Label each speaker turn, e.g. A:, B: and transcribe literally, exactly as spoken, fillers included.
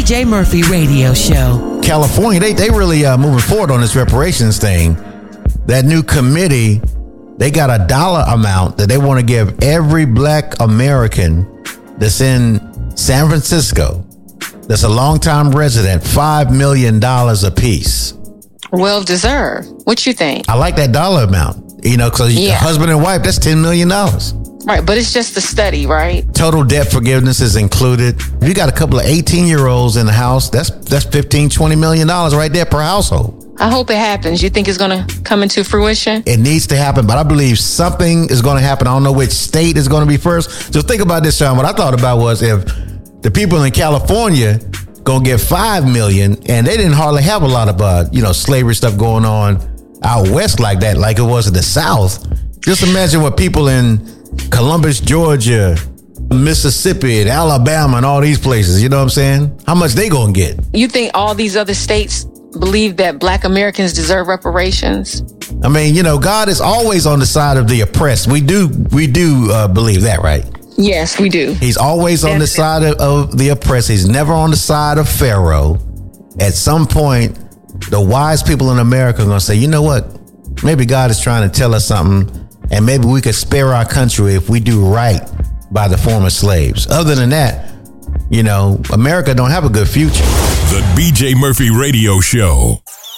A: J Murphy Radio Show.
B: California, they they really uh, moving forward on this reparations thing. That new committee, they got a dollar amount that they want to give every black American that's in San Francisco, that's a longtime resident, five million dollars apiece.
C: Well deserved. What you think?
B: I like that dollar amount. You know, because
C: Yeah.
B: husband and wife, that's ten million dollars.
C: Right, but it's just a study, right?
B: Total debt forgiveness is included. If you got a couple of eighteen-year-olds in the house, that's that's fifteen, twenty million dollars right there per household.
C: I hope it happens. You think it's going to come into fruition?
B: It needs to happen, but I believe something is going to happen. I don't know which state is going to be first. So think about this, Sean. What I thought about was if the people in California going to get five million dollars and they didn't hardly have a lot of, uh, you know, slavery stuff going on out west like that, like it was in the South. Just imagine what people in Columbus, Georgia, Mississippi, and Alabama, and all these places, you know what I'm saying? How much they going to get?
C: You think all these other states believe that black Americans deserve reparations?
B: I mean, you know, God is always on the side of the oppressed. We do, we do uh, believe that, right?
C: Yes, we do.
B: He's always on the side of, of the oppressed. He's never on the side of Pharaoh. At some point, the wise people in America are going to say, you know what? Maybe God is trying to tell us something, and maybe we could spare our country if we do right by the former slaves. Other than that, you know, America don't have a good future.
D: The B J Murphy Radio Show.